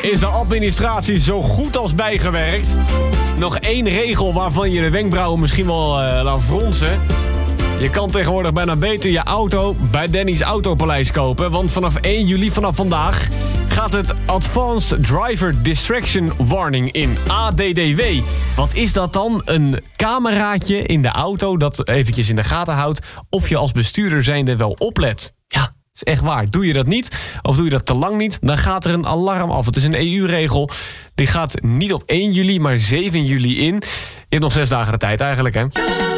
is de administratie zo goed als bijgewerkt. Nog 1 regel waarvan je de wenkbrauwen misschien wel laat fronsen. Je kan tegenwoordig bijna beter je auto bij Danny's Autopaleis kopen. Want vanaf 1 juli, vanaf vandaag, gaat het Advanced Driver Distraction Warning in. ADDW. Wat is dat dan? Een cameraatje in de auto dat eventjes in de gaten houdt of je als bestuurder zijnde wel oplet. Ja, is echt waar. Doe je dat niet, of doe je dat te lang niet, dan gaat er een alarm af. Het is een EU-regel. Die gaat niet op 1 juli, maar 7 juli in. Je hebt nog 6 dagen de tijd eigenlijk, hè?